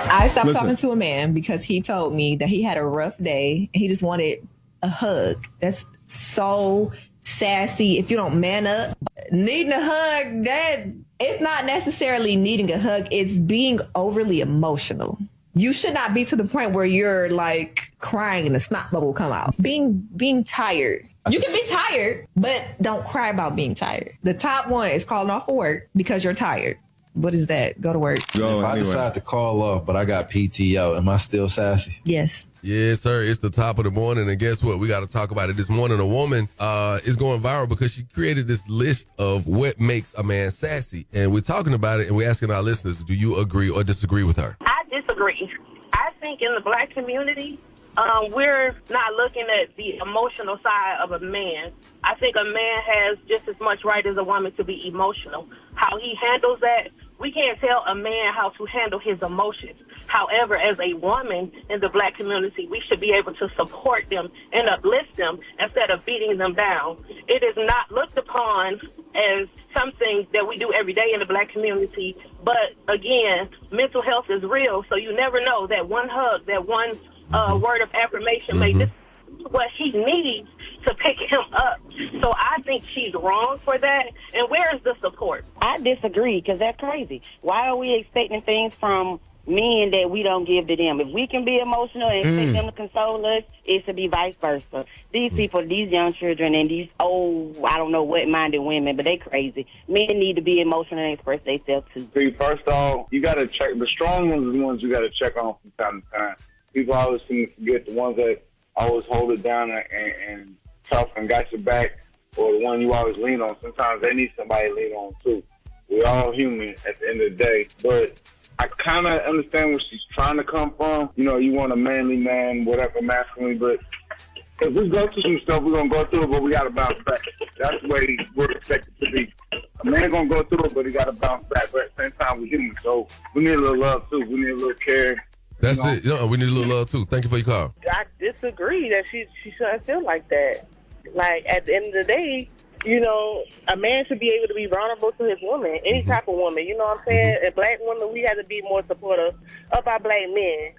I stopped talking to a man because he told me that he had a rough day. He just wanted a hug. That's so sassy. If you don't man up, needing a hug, that it's not necessarily needing a hug. It's being overly emotional. You should not be to the point where you're like crying and a snot bubble come out. Being tired. You can be tired, but don't cry about being tired. The top one is calling off for work because you're tired. What is that? Go to work. If I decide to call off, but I got PTO, am I still sassy? Yes. Yes, sir. It's the top of the morning, and guess what? We got to talk about it this morning. A woman is going viral because she created this list of what makes a man sassy, and we're talking about it, and we're asking our listeners, do you agree or disagree with her? I disagree. I think in the black community, we're not looking at the emotional side of a man. I think a man has just as much right as a woman to be emotional. How he handles that, we can't tell a man how to handle his emotions. However, as a woman in the black community, we should be able to support them and uplift them instead of beating them down. It is not looked upon as something that we do every day in the black community. But again, mental health is real, so you never know that one hug, that one word of affirmation may this is what he needs to pick him up. So I think she's wrong for that. And where is the support? I disagree because that's crazy. Why are we expecting things from men that we don't give to them? If we can be emotional and expect them to console us, it should be vice versa. These people, these young children and these old, I don't know what minded women, but they crazy. Men need to be emotional and express themselves too. See, first off, you got to check. The strong ones are the ones you got to check on from time to time. People always seem to forget the ones that always hold it down and tough and got your back, or the one you always lean on. Sometimes they need somebody to lean on too. We're all human at the end of the day. But I kind of understand where she's trying to come from. You know, you want a manly man, whatever, masculine. But if we go through some stuff, we're going to go through it, but we got to bounce back. That's the way we're expected to be. A man going to go through it, but he got to bounce back. But at the same time, we're human. So we need a little love too. We need a little care. That's it. You know, we need a little love too. Thank you for your call. I disagree that she shouldn't feel like that. Like, at the end of the day, you know, a man should be able to be vulnerable to his woman, any type of woman. You know what I'm saying? A black woman, we have to be more supportive of our black men.